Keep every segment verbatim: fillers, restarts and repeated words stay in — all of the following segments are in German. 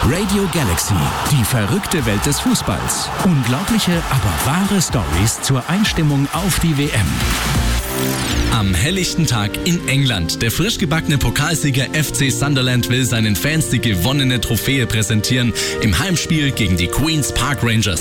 Radio Galaxy, die verrückte Welt des Fußballs. Unglaubliche, aber wahre Stories zur Einstimmung auf die W M. Am helllichten Tag in England. Der frisch gebackene Pokalsieger F C Sunderland will seinen Fans die gewonnene Trophäe präsentieren im Heimspiel gegen die Queen's Park Rangers.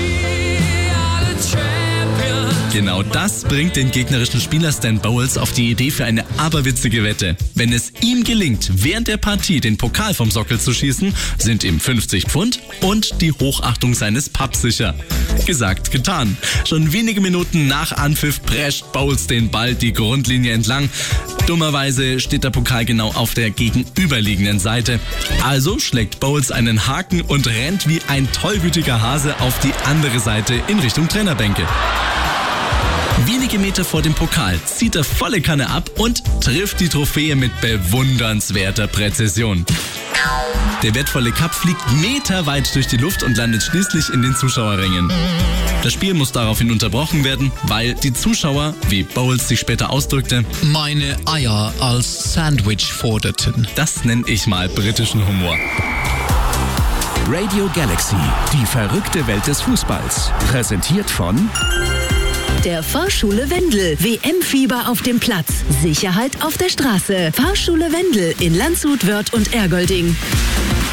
Genau das bringt den gegnerischen Spieler Stan Bowles auf die Idee für eine aberwitzige Wette. Wenn es ihm gelingt, während der Partie den Pokal vom Sockel zu schießen, sind ihm fünfzig Pfund und die Hochachtung seines Pubs sicher. Gesagt, getan. Schon wenige Minuten nach Anpfiff prescht Bowles den Ball die Grundlinie entlang. Dummerweise steht der Pokal genau auf der gegenüberliegenden Seite. Also schlägt Bowles einen Haken und rennt wie ein tollwütiger Hase auf die andere Seite in Richtung Trainerbänke. Wenige Meter vor dem Pokal zieht er volle Kanne ab und trifft die Trophäe mit bewundernswerter Präzision. Der wertvolle Cup fliegt meterweit durch die Luft und landet schließlich in den Zuschauerrängen. Das Spiel muss daraufhin unterbrochen werden, weil die Zuschauer, wie Bowles sich später ausdrückte, meine Eier als Sandwich forderten. Das nenne ich mal britischen Humor. Radio Galaxy, die verrückte Welt des Fußballs. Präsentiert von der Fahrschule Wendel. W M-Fieber auf dem Platz. Sicherheit auf der Straße. Fahrschule Wendel in Landshut, Wörth und Ergolding.